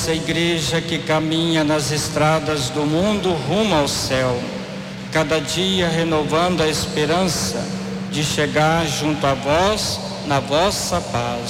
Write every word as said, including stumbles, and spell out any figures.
Essa igreja que caminha nas estradas do mundo rumo ao céu, cada dia renovando a esperança de chegar junto a vós na vossa paz.